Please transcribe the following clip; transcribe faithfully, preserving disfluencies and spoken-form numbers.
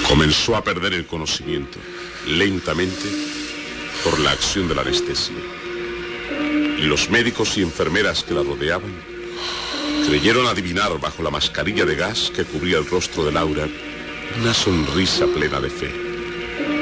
Comenzó a perder el conocimiento, lentamente, por la acción de la anestesia. Y los médicos y enfermeras que la rodeaban creyeron adivinar bajo la mascarilla de gas que cubría el rostro de Laura una sonrisa plena de fe.